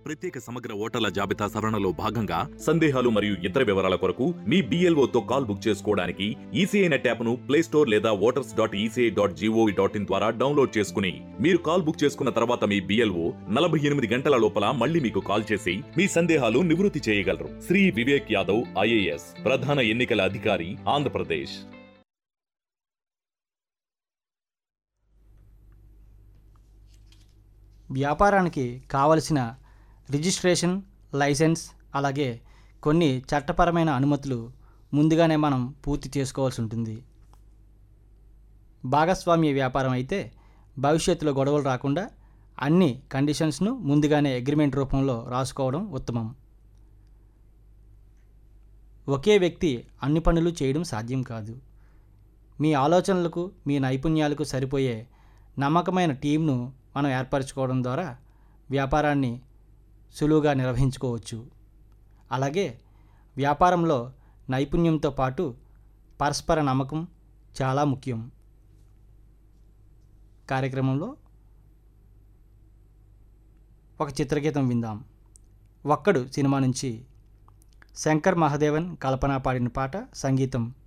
ప్రత్యేక సమగ్ర ఓటర్ల జాబితా సవరణలో భాగంగా సందేహాలు మరియు ఇతర వివరాల కొరకు మీ BLOతో కాల్ బుక్ చేసుకోవడానికి ఈసీఐ నెట్ యాప్ను ప్లేస్టోర్ లేదా voters.eci.gov.in ద్వారా డౌన్లోడ్ చేసుకుని మీరు కాల్ బుక్ చేసుకున్న తర్వాత మీ BLO 48 గంటల లోపల మళ్ళీ మీకు కాల్ చేసి మీ సందేహాలు నివృత్తి చేయగలరు. శ్రీ వివేక్ యాదవ్ IAS, ప్రధాన ఎన్నికల అధికారి, ఆంధ్రప్రదేశ్. వ్యాపారానికి కావలసిన రిజిస్ట్రేషన్, లైసెన్స్, అలాగే కొన్ని చట్టపరమైన అనుమతులు ముందుగానే మనం పూర్తి చేసుకోవాల్సి ఉంటుంది. భాగస్వామ్య వ్యాపారం అయితే భవిష్యత్తులో గొడవలు రాకుండా అన్ని కండిషన్స్ను ముందుగానే అగ్రిమెంట్ రూపంలో రాసుకోవడం ఉత్తమం. ఒకే వ్యక్తి అన్ని పనులు చేయడం సాధ్యం కాదు. మీ ఆలోచనలకు, మీ నైపుణ్యాలకు సరిపోయే నమ్మకమైన టీంను మనం ఏర్పరచుకోవడం ద్వారా వ్యాపారాన్ని సులువుగా నిర్వహించుకోవచ్చు. అలాగే వ్యాపారంలో నైపుణ్యంతో పాటు పరస్పర నమ్మకం చాలా ముఖ్యం. కార్యక్రమంలో ఒక చిత్రగీతం విందాం. ఒక్కడు సినిమా నుంచి శంకర్ మహాదేవన్, కల్పన పాడిన పాట, సంగీతం